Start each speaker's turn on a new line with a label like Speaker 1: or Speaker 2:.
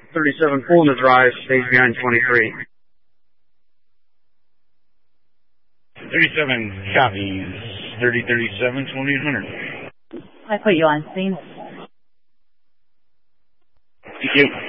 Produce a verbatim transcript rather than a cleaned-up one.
Speaker 1: thirty-seven pulling the drive, stays behind twenty-three.
Speaker 2: thirty-seven copies. thirty thirty-seven, twenty-eight hundred.
Speaker 3: I put you on scene.
Speaker 2: Thank you.